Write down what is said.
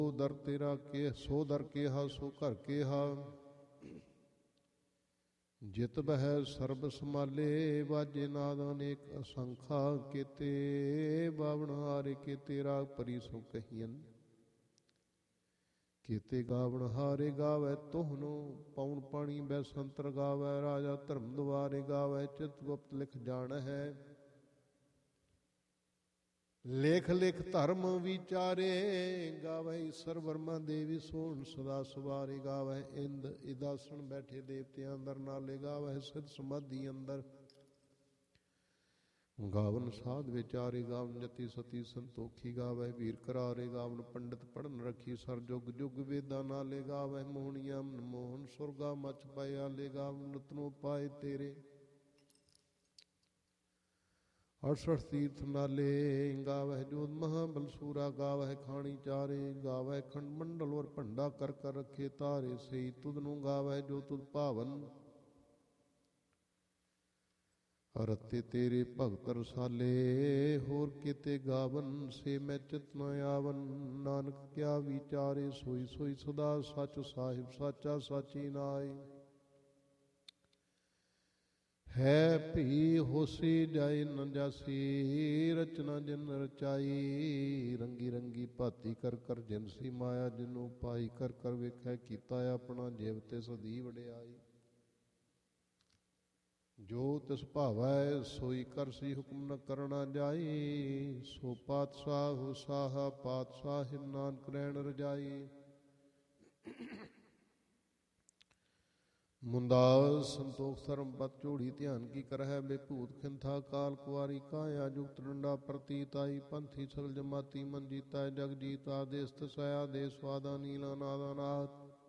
ਦਰ ਤੇਰਾ ਕੇ ਸੋ ਦਰ ਕੇਹਾ ਸੋ ਘਰ ਕੇਹਾ। ਜਿਤ ਬਹਿ ਸਰਬ ਸਮਾਲੇ ਵਾਜੇ ਨਾਦ ਅਨੇਕ ਅਸੰਖਾ। ਕੇਤੇ ਬਾਵਣ ਹਾਰੇ ਕੇਤੇ ਰਾਗ ਪਰੀ ਸੋ ਕਹੀਨ। ਕੇਤੇ ਗਾਵਣ ਹਾਰੇ ਗਾਵੈ ਤੋਹਨੋ ਪਉਣ ਪਾਣੀ ਬੈਸੰਤਰ ਗਾਵੈ। ਰਾਜਾ ਧਰਮ ਦੁਆਰੇ ਗਾਵੈ ਚਿਤ ਗੁਪਤ ਲਿਖ ਜਾਣ ਹੈ। ਲੇਖ ਲਿਖ ਧਰਮ ਵਿਚਾਰੇ ਗਾਵੈ ਈਸਰ ਵਰਮਾ ਦੇਵੀ ਸੋਹਣ ਸਦਾ ਸਵਾਰੇ। ਗਾਵੈ ਇੰਦ ਇਦਾਸਣ ਬੈਠੇ ਦੇਵਤਿਆਂ ਅੰਦਰ ਨਾਲੇ। ਗਾਵੈ ਸਿਧ ਸਮਾਧੀ ਅੰਦਰ ਗਾਵਨ ਸਾਧ ਵਿਚਾਰੇ। ਗਾਵਨ ਜਤੀ ਸਤੀ ਸੰਤੋਖੀ ਗਾਵੈ ਵੀਰ ਕਰਾਰੇ। ਗਾਵਨ ਪੰਡਿਤ ਪੜਨ ਰੱਖੀ ਸਰ ਜੁਗ ਜੁਗ ਵੇਦਾਂ ਨਾਲੇ। ਗਾਵੈ ਮੋਹਣੀਆਂ ਮੋਹਨ ਸੁਰਗਾ ਮਚ ਪਏ ਆਲੇ। ਗਾਵਨ ਰਤਨੋ ਪਾਏ ਤੇਰੇ 68 ਤੀਰਥ ਨਾਲੇ। ਗਾਵੈ ਜੋਤ ਮਹਾ ਬਲਸੂਰਾ। ਗਾਵੈ ਖਾਣੀ ਚਾਰੇ। ਗਾਵੈ ਖੰਡ ਮੰਡਲ ਔਰ ਭੰਡਾ ਕਰ ਕਰ ਰੱਖੇ ਤਾਰੇ। ਸਹੀ ਤੁਧ ਨੂੰ ਗਾਵੈ ਜੋ ਤੁਧ ਭਾਵਨ। ਰਤੇ ਤੇਰੇ ਭਗਤ ਰਸਾਲੇ ਹੋਰ ਕਿਤੇ ਗਾਵਨ। ਸੇ ਮੈਂ ਚਿਤ ਨ ਆਵਨ ਨਾਨਕ ਕਿਆ ਵਿਚਾਰੇ। ਸੋਈ ਸੋਈ ਸਦਾ ਸੱਚ ਸਾਹਿਬ ਸਾਚਾ ਸਾਚੀ ਨਾਏ। ਹੈ ਭੀ ਹੋਸੀ ਜਾਏ ਨ ਜਾਸੀ ਰਚਨਾ ਜਿਨ ਰਚਾਈ। ਰੰਗੀ ਰੰਗੀ ਭਾਤੀ ਕਰ ਕਰ ਜਿਨਸੀ ਮਾਇਆ ਜਿਨੂੰ ਪਾਈ। ਕਰ ਕਰ ਵੇਖੈ ਕੀਤਾ ਆਪਣਾ ਜਿਵ ਤੇ ਸਦੀ ਵਡਿਆਈ। ਜੋ ਤਿਸ ਭਾਵੈ ਸੋਈ ਕਰਸੀ ਹੁਕਮ ਨ ਕਰਣਾ ਜਾਈ। ਸੋ ਪਾਤਸ਼ਾਹ ਹੋ ਸਾਹਾ ਪਾਤਸ਼ਾਹ ਨਾਨਕ ਰਹਿਣ ਰਜਾਈ। ਮੁੰਦਾ ਸੰਤੋਖ ਧਰਮ ਪਤ ਝੋੜੀ ਧਿਆਨ ਕੀ ਕਰਹਿ। ਬੇਭੂਤ ਖਿੰਥਾ ਕਾਲ ਕੁਆਰੀ ਕਾਇਆ ਜੁਗਤ ਡੰਡਾ ਪ੍ਰਤੀਤ ਆਈ। ਪੰਥੀ ਸਲ ਜਮਾਤੀ ਮਨ ਜੀਤਾ ਜਗ ਜੀਤ ਆਦੇਸ ਤਸਇਆ ਦੇ ਸਵਾਦਾ ਨੀਲਾ ਨਾਦਾ ਨਾਥ।